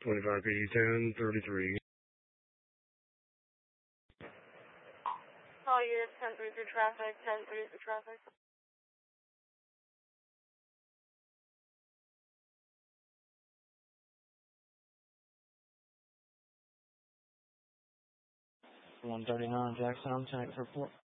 25 P 1033. Call unit 1033 traffic, 1033 traffic. $139 Jackson, 10 8 for 4.